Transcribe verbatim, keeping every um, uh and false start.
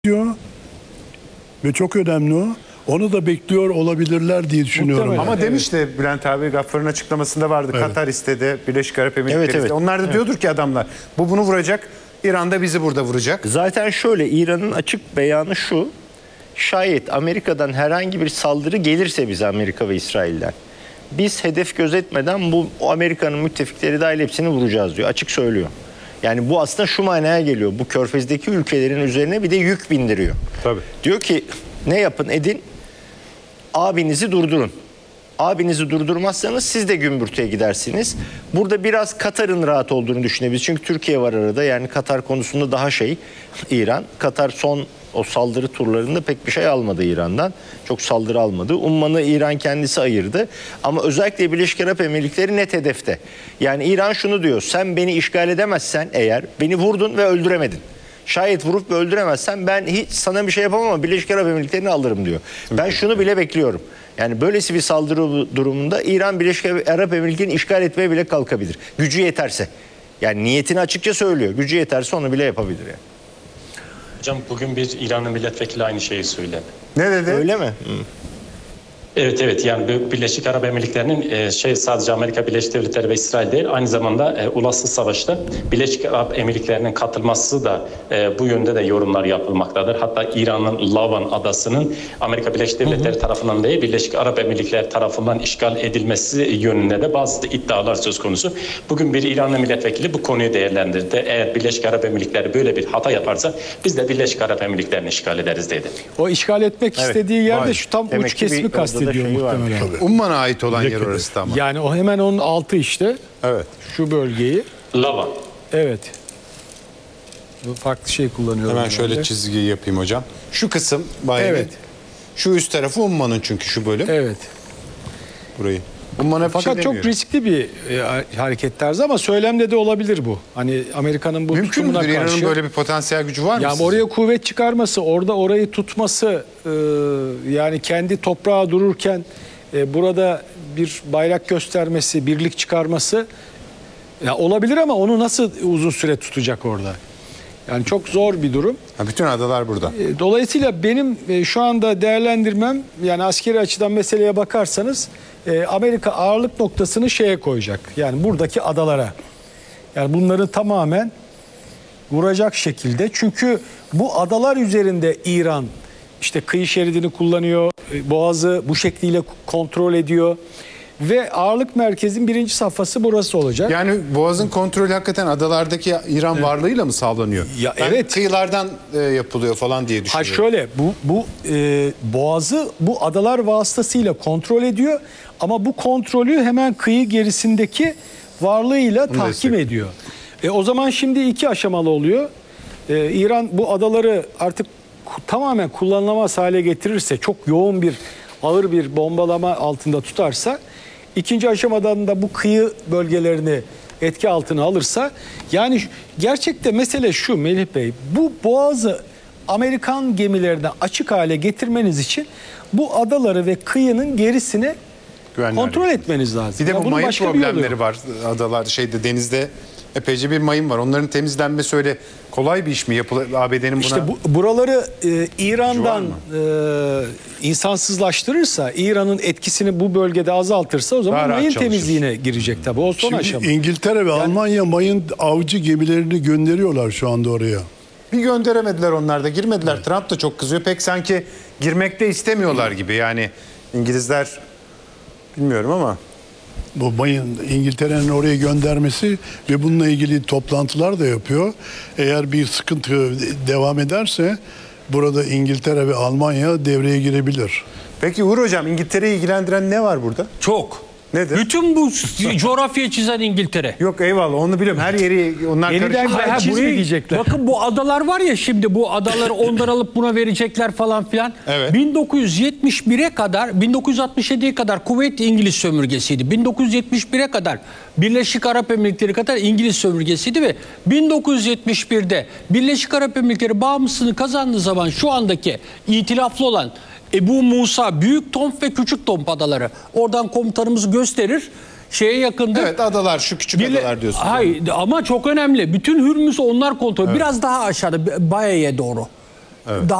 diyor ve çok önemli o. Onu da bekliyor olabilirler diye düşünüyorum. Muhtemelen. Ama Evet. demiş de Bülent abi, Gaffar'ın açıklamasında vardı. Evet. Katar istedi, Birleşik Arap Emirlikleri Evet, evet. istedi. Onlar da Evet. diyordur ki adamlar, bu bunu vuracak, İran da bizi burada vuracak. Zaten şöyle, İran'ın açık beyanı şu: şayet Amerika'dan herhangi bir saldırı gelirse bize, Amerika ve İsrail'den, biz hedef gözetmeden bu Amerika'nın müttefikleri dahil hepsini vuracağız diyor. Açık söylüyor. Yani bu aslında şu manaya geliyor: bu körfezdeki ülkelerin üzerine bir de yük bindiriyor. Tabii. Diyor ki ne yapın edin, abinizi durdurun. Abinizi durdurmazsanız siz de gümbürtüye gidersiniz. Burada biraz Katar'ın rahat olduğunu düşünebiliriz. Çünkü Türkiye var arada. Yani Katar konusunda daha şey İran. Katar son o saldırı turlarında pek bir şey almadı İran'dan. Çok saldırı almadı. Umman'ı İran kendisi ayırdı. Ama özellikle Birleşik Arap Emirlikleri net hedefte. Yani İran şunu diyor: sen beni işgal edemezsen eğer, beni vurdun ve öldüremedin. Şayet vurup ve öldüremezsen ben hiç sana bir şey yapamam ama Birleşik Arap Emirlikleri'ni alırım diyor. Ben şunu bile bekliyorum. Yani böylesi bir saldırı durumunda İran Birleşik Arap Emirlikleri'ni işgal etmeye bile kalkabilir. Gücü yeterse. Yani niyetini açıkça söylüyor. Gücü yeterse onu bile yapabilir yani. Hocam bugün bir İranlı milletvekili aynı şeyi söyledi. Ne dedi? Öyle mi? Hı. Evet evet, yani bu Birleşik Arap Emirlikleri'nin e, şey sadece Amerika Birleşik Devletleri ve İsrail değil, aynı zamanda e, Ulusal Savaş'ta Birleşik Arap Emirlikleri'nin katılması da e, bu yönde de yorumlar yapılmaktadır. Hatta İran'ın Lavan adasının Amerika Birleşik Devletleri hı hı. tarafından değil, Birleşik Arap Emirlikleri tarafından işgal edilmesi yönünde de bazı iddialar söz konusu. Bugün bir İranlı milletvekili bu konuyu değerlendirdi. Eğer Birleşik Arap Emirlikleri böyle bir hata yaparsa biz de Birleşik Arap Emirlikleri'ni işgal ederiz dedi. O işgal etmek Evet. istediği yerde Vay. şu tam Demek uç ki bir kesimi orada da kastediyor şeyi var. muhtemelen. Umman'a ait olan yer orası da ama. Yani o hemen onun altı işte. Evet. Şu bölgeyi. Lavan. Evet. Bu farklı şey kullanıyorum. Hemen şöyle herhalde. çizgiyi yapayım hocam. Şu kısım bayağı. Evet. Şu üst tarafı Umman'ın çünkü şu bölüm. Evet. Burayı. Umman'a bir Fakat şey çok demiyorum. riskli bir e, hareket tarzı ama söylemde de olabilir bu. Hani Amerika'nın bu Mümkün tutumuna müdür? karşı. İran'ın böyle bir potansiyel gücü var mı? Yani sizce? oraya kuvvet çıkarması, orada orayı tutması, e, yani kendi toprağa dururken e, burada bir bayrak göstermesi, birlik çıkarması ya olabilir ama onu nasıl uzun süre tutacak orada? Yani çok zor bir durum. Ha, bütün adalar burada. E, Dolayısıyla benim e, şu anda değerlendirmem, yani askeri açıdan meseleye bakarsanız e, Amerika ağırlık noktasını şeye koyacak. Yani buradaki adalara. Yani bunları tamamen vuracak şekilde. Çünkü bu adalar üzerinde İran işte kıyı şeridini kullanıyor, e, Boğaz'ı bu şekliyle kontrol ediyor. Ve ağırlık merkezin birinci safhası burası olacak. Yani Boğaz'ın kontrolü hakikaten adalardaki İran evet. varlığıyla mı sağlanıyor? Ya ben evet. Kıyılardan e, yapılıyor falan diye Ha düşünüyorum. şöyle, bu bu e, Boğaz'ı bu adalar vasıtasıyla kontrol ediyor ama bu kontrolü hemen kıyı gerisindeki varlığıyla Bunu tahkim ediyor. E, o zaman şimdi iki aşamalı oluyor. E, İran bu adaları artık ku- tamamen kullanılamaz hale getirirse, çok yoğun bir ağır bir bombalama altında tutarsa, İkinci aşamadan da bu kıyı bölgelerini etki altına alırsa, yani gerçekte mesele şu Melih Bey, bu boğazı Amerikan gemilerine açık hale getirmeniz için bu adaları ve kıyının gerisini Güvenli kontrol hale. etmeniz lazım. Bir de Ya bu bunun mayın başka bir yolu problemleri yok. var adalar şeyde, denizde epeyce bir mayın var. Onların temizlenmesi öyle kolay bir iş mi? Yapılır, A B D'nin buna... İşte bu, buraları e, İran'dan Var e, insansızlaştırırsa, İran'ın etkisini bu bölgede azaltırsa, o Daha zaman rahat mayın çalışır. temizliğine girecek tabii. O son Şimdi aşama. İngiltere ve Almanya mayın avcı gemilerini gönderiyorlar şu anda oraya. Bir gönderemediler onlar da, girmediler. Evet. Trump da çok kızıyor. Pek sanki girmekte istemiyorlar gibi. Yani İngilizler bilmiyorum ama... Bu mayın İngiltere'nin oraya göndermesi ve bununla ilgili toplantılar da yapıyor. Eğer bir sıkıntı devam ederse burada İngiltere ve Almanya devreye girebilir. Peki Uğur Hocam, İngiltere'yi ilgilendiren ne var burada? Çok. Nedir? Bütün bu coğrafyayı çizen İngiltere. Yok eyvallah, onu biliyorum. Her yeri onlar Yeniden karışık. Ben Ha, çizme burayı- diyecekler. Bakın bu adalar var ya, şimdi bu adaları ondan alıp buna verecekler falan filan. Evet. bin dokuz yüz yetmiş bire kadar, bin dokuz yüz altmış yediye kadar Kuveyt İngiliz sömürgesiydi. bin dokuz yüz yetmiş bire kadar Birleşik Arap Emirlikleri kadar İngiliz sömürgesiydi ve bin dokuz yüz yetmiş birde Birleşik Arap Emirlikleri bağımsızlığını kazandığı zaman şu andaki itilaflı olan Ebu Musa, Büyük Tomp ve Küçük Tomp adaları, oradan komutanımız gösterir. Şeye yakındır. Evet, adalar, şu küçük Birle- adalar diyorsun. Hayır ama çok önemli. Bütün Hürmüz'ü onlar kontrol. Evet. Biraz daha aşağıda Baye'ye doğru. Evet. daha